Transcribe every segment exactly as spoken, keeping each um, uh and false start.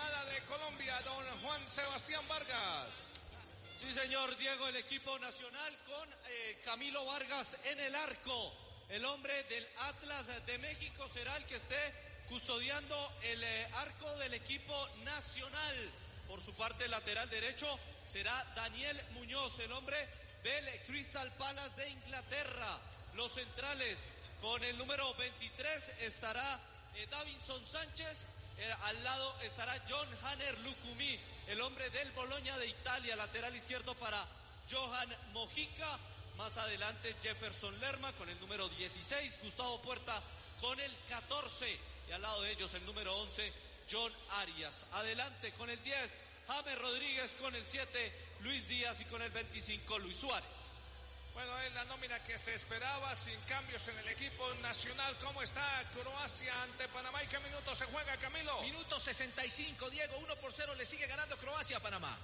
llamada de Colombia, don Juan Sebastián Vargas. Sí, señor Diego, el equipo nacional con eh, Camilo Vargas en el arco. El hombre del Atlas de México será el que esté custodiando el eh, arco del equipo nacional. Por su parte, lateral derecho será Daniel Muñoz, el hombre del Crystal Palace de Inglaterra. Los centrales, con el número veintitrés estará eh, Davinson Sánchez. Eh, al lado estará John Hanner Lucumí, el hombre del Bologna de Italia. Lateral izquierdo para Johan Mojica. Más adelante Jefferson Lerma con el número dieciséis. Gustavo Puerta con el catorce. Y al lado de ellos el número once, John Arias. Adelante con el diez, James Rodríguez, con el siete, Luis Díaz, y con el veinticinco, Luis Suárez. Bueno, es la nómina que se esperaba, sin cambios en el equipo nacional. ¿Cómo está Croacia ante Panamá y qué minuto se juega, Camilo? Minuto sesenta y cinco, Diego, uno por cero le sigue ganando Croacia a Panamá.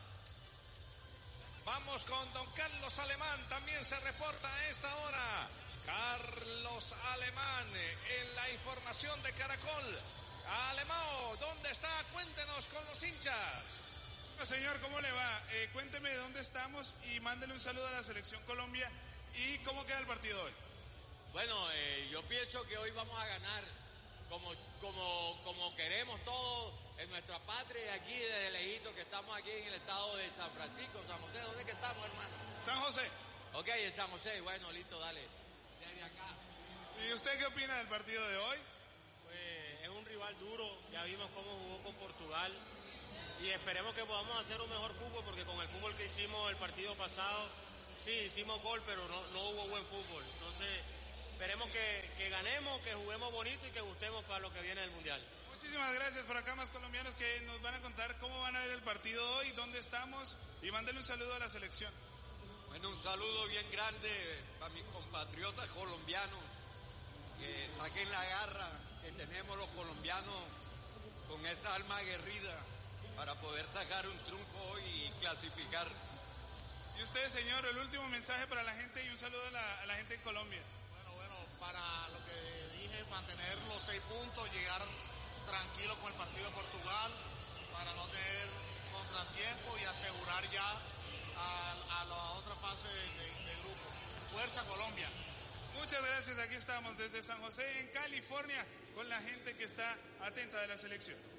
Vamos con don Carlos Alemán, también se reporta a esta hora. Carlos Alemán en la información de Caracol. Alemán, ¿dónde está? Cuéntenos con los hinchas. Señor, ¿cómo le va? Eh, cuénteme dónde estamos y mándele un saludo a la Selección Colombia. ¿Y cómo queda el partido hoy? Bueno, eh, yo pienso que hoy vamos a ganar como, como, como queremos todos en nuestra patria, aquí desde lejito, que estamos aquí en el estado de San Francisco, San José. ¿Dónde es que estamos, hermano? San José. Ok, en San José. Bueno, listo, dale. Desde acá. ¿Y usted qué opina del partido de hoy? Pues es un rival duro, ya vimos cómo jugó con Portugal y esperemos que podamos hacer un mejor fútbol, porque con el fútbol que hicimos el partido pasado, sí, hicimos gol, pero no, no hubo buen fútbol. Entonces esperemos que, que ganemos, que juguemos bonito y que gustemos para lo que viene del Mundial. Muchísimas gracias. Por acá más colombianos que nos van a contar cómo van a ver el partido hoy, dónde estamos, y mándale un saludo a la selección. Bueno, un saludo bien grande para mis compatriotas colombianos, que saquen la garra que tenemos los colombianos con esa alma aguerrida para poder sacar un triunfo hoy y clasificar. Y usted, señor, el último mensaje para la gente y un saludo a la, a la gente en Colombia. Bueno, bueno, para lo que dije, mantener los seis puntos, llegar tranquilo con el partido de Portugal, para no tener contratiempo y asegurar ya a, a la otra fase de, de, de grupo. Fuerza Colombia. Muchas gracias, aquí estamos desde San José, en California, con la gente que está atenta de la selección.